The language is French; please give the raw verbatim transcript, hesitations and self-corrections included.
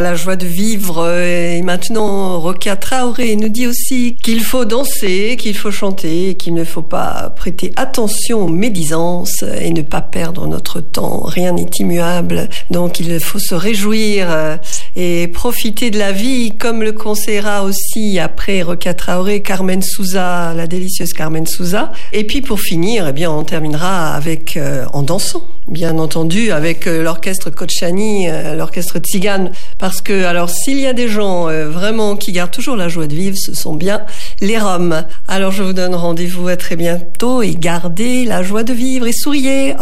la joie de vivre. Et maintenant, Rokia Traoré nous dit aussi qu'il faut danser, qu'il faut chanter, qu'il ne faut pas prêter attention aux médisances et ne pas perdre notre temps. Rien n'est immuable, donc il faut se réjouir et profiter de la vie, comme le conseillera aussi après Rokia Traoré, Carmen Souza, la délicieuse Carmen Souza. Et puis pour finir, eh bien, on terminera avec euh, en dansant, bien entendu, avec euh, l'orchestre Kochani, euh, l'orchestre Tzigane, parce que alors s'il y a des gens euh, vraiment qui gardent toujours la joie de vivre, ce sont bien les Roms. Alors je vous donne rendez-vous à très bientôt et gardez la joie de vivre et souriez.